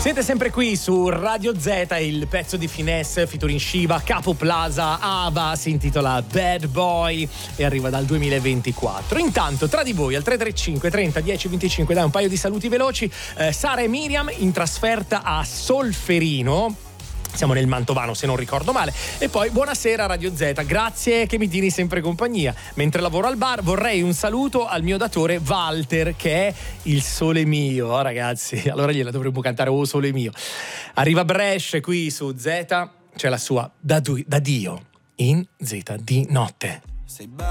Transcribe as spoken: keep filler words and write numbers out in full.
Siete sempre qui su Radio Z, il pezzo di Finesse featuring Shiva, Capo Plaza, Ava, si intitola Bad Boy e arriva dal duemilaventiquattro. Intanto tra di voi al tre tre cinque trenta dieci venticinque, dai un paio di saluti veloci. eh, Sara e Miriam in trasferta a Solferino, siamo nel Mantovano se non ricordo male. E poi buonasera Radio Z, grazie che mi tieni sempre compagnia mentre lavoro al bar. Vorrei un saluto al mio datore Walter, che è il sole mio. Oh, ragazzi, allora gliela dovremmo cantare, oh sole mio. Arriva Brescia qui su Z, c'è la sua da, du- da Dio in Z di notte. Sei